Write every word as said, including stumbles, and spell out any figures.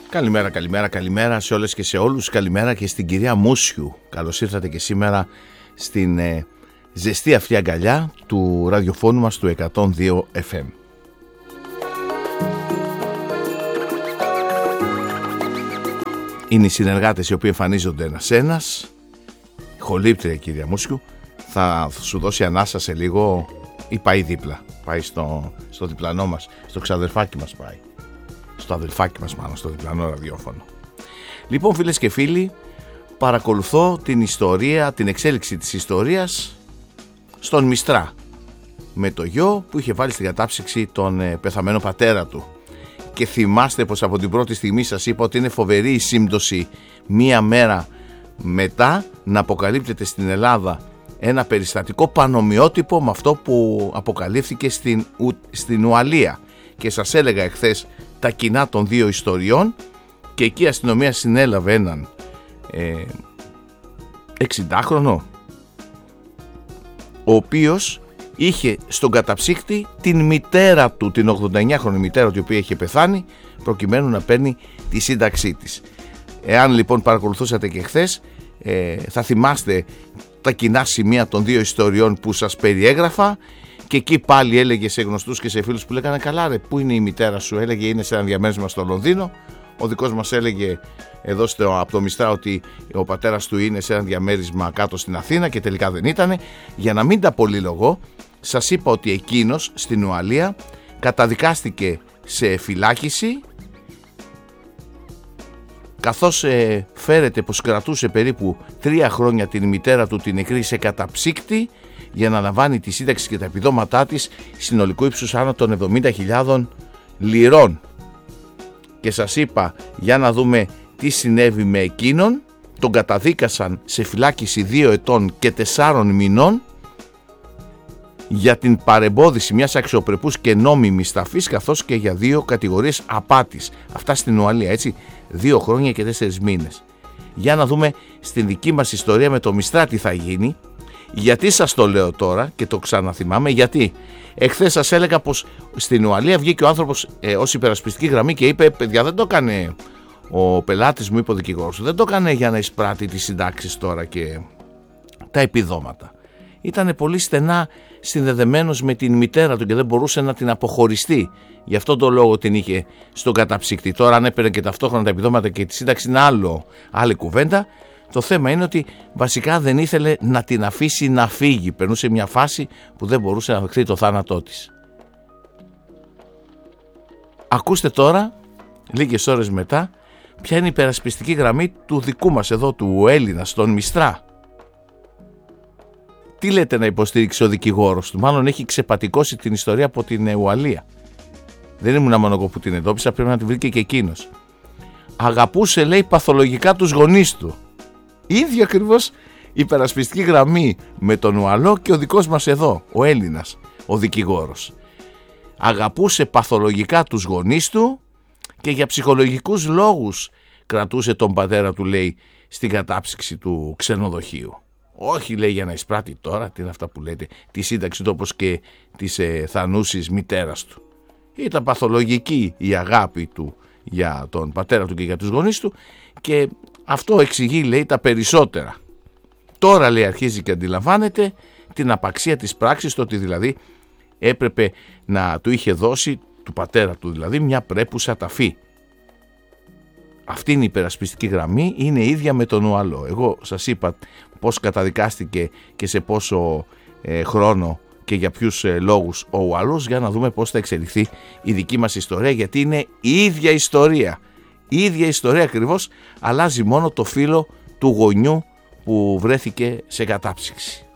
Καλημέρα, καλημέρα, καλημέρα σε όλες και σε όλους. Καλημέρα και στην κυρία Μούσιου. Καλώς ήρθατε και σήμερα στην ε, ζεστή αυτή αγκαλιά του ραδιοφώνου μας του εκατόν δύο εφ εμ. Είναι οι συνεργάτες οι οποίοι εμφανίζονται ένας-ένας. Χολύπτρια κυρία Μούσιου. Θα σου δώσει ανάσα σε λίγο ή πάει δίπλα. Πάει στο, στο διπλανό μας, στο ξαδερφάκι μας πάει. Στο αδελφάκι μας μάλλον, στο διπλανό ραδιόφωνο. Λοιπόν, φίλες και φίλοι, παρακολουθώ την ιστορία, την εξέλιξη της ιστορίας στον Μιστρά, με το γιο που είχε βάλει στην κατάψυξη τον ε, πεθαμένο πατέρα του. Και θυμάστε πως από την πρώτη στιγμή σας είπα ότι είναι φοβερή η σύμπτωση μία μέρα μετά να αποκαλύπτεται στην Ελλάδα ένα περιστατικό πανομοιότυπο με αυτό που αποκαλύφθηκε στην, στην Ουαλία. Και σας έλεγα εχθές τα κοινά των δύο ιστοριών, και εκεί η αστυνομία συνέλαβε έναν ε, εξηντάχρονο, ο οποίος είχε στον καταψύκτη την μητέρα του, την ογδονταεννιάχρονη μητέρα του, η οποία είχε πεθάνει, προκειμένου να παίρνει τη σύνταξή της. Εάν λοιπόν παρακολουθούσατε και χθες, ε, θα θυμάστε τα κοινά σημεία των δύο ιστοριών που σας περιέγραφα. Και εκεί πάλι έλεγε σε γνωστούς και σε φίλους που λέγανε καλά ρε, πού είναι η μητέρα σου? Έλεγε είναι σε ένα διαμέρισμα στο Λονδίνο. Ο δικός μας έλεγε εδώ στο, από το Μιστρά ότι ο πατέρας του είναι σε ένα διαμέρισμα κάτω στην Αθήνα, και τελικά δεν ήτανε. Για να μην τα πολυλογώ, σας είπα ότι εκείνος στην Ουαλία καταδικάστηκε σε φυλάκιση, καθώς ε, φέρεται πως κρατούσε περίπου τρία χρόνια την μητέρα του την νεκρή σε καταψύκτη, για να λαμβάνει τη σύνταξη και τα επιδόματά της συνολικού ύψους άνω των εβδομήντα χιλιάδων λιρών. Και σας είπα, για να δούμε τι συνέβη με εκείνον. Τον καταδίκασαν σε φυλάκιση δύο ετών και τεσσάρων μηνών για την παρεμπόδιση μιας αξιοπρεπούς και νόμιμης ταφής, καθώς και για δύο κατηγορίες απάτης. Αυτά στην Ουαλία, έτσι, δύο χρόνια και τέσσερις μήνες. Για να δούμε στην δική μας ιστορία με το Μιστρά τι θα γίνει. Γιατί σας το λέω τώρα και το ξαναθυμάμαι? Γιατί εχθές σας έλεγα πως στην Ουαλία βγήκε ο άνθρωπος ε, ως υπερασπιστική γραμμή και είπε, παιδιά, δεν το έκανε ο πελάτης μου, είπε ο δικηγόρος του, δεν το έκανε για να εισπράττει τις συντάξεις τώρα και τα επιδόματα. Ήτανε πολύ στενά συνδεδεμένος με την μητέρα του και δεν μπορούσε να την αποχωριστεί. Γι' αυτόν τον λόγο την είχε στον καταψύκτη. Τώρα αν έπαιρνε και ταυτόχρονα τα επιδόματα και τη σύνταξη είναι άλλο, άλλη κουβέντα. Το θέμα είναι ότι βασικά δεν ήθελε να την αφήσει να φύγει. Περνούσε μια φάση που δεν μπορούσε να δεχτεί το θάνατό της. Ακούστε τώρα, λίγες ώρες μετά, ποια είναι η υπερασπιστική γραμμή του δικού μας εδώ, του Έλληνα, στον Μιστρά. Τι λέτε να υποστήριξει ο δικηγόρος του? Μάλλον έχει ξεπατικώσει την ιστορία από την Ουαλία. Δεν ήμουν μόνο εγώ που την εντόπισα, πρέπει να την βρήκε και εκείνος. Αγαπούσε, λέει, παθολογικά τους γονείς του. Ίδια ακριβώς υπερασπιστική γραμμή με τον Ουαλό και ο δικός μας εδώ, ο Έλληνας, ο δικηγόρος. Αγαπούσε παθολογικά τους γονείς του και για ψυχολογικούς λόγους κρατούσε τον πατέρα του, λέει, στην κατάψυξη του ξενοδοχείου. Όχι, λέει, για να εισπράττει τώρα, τι είναι αυτά που λέτε, τη σύνταξη του όπως και της ε, θανούσης μητέρας του. Ήταν παθολογική η αγάπη του για τον πατέρα του και για τους γονείς του, και αυτό εξηγεί, λέει, τα περισσότερα. Τώρα, λέει, αρχίζει και αντιλαμβάνεται την απαξία της πράξης, το ότι δηλαδή έπρεπε να του είχε δώσει, του πατέρα του δηλαδή, μια πρέπουσα ταφή. Αυτή είναι η υπερασπιστική γραμμή, είναι ίδια με τον Ουαλό. Εγώ σας είπα πώς καταδικάστηκε και σε πόσο ε, χρόνο και για ποιους ε, λόγους ο Ουαλός, για να δούμε πώς θα εξελιχθεί η δική μας ιστορία, γιατί είναι η ίδια ιστορία. Η ίδια ιστορία ακριβώς, αλλάζει μόνο το φύλο του γονιού που βρέθηκε σε κατάψυξη.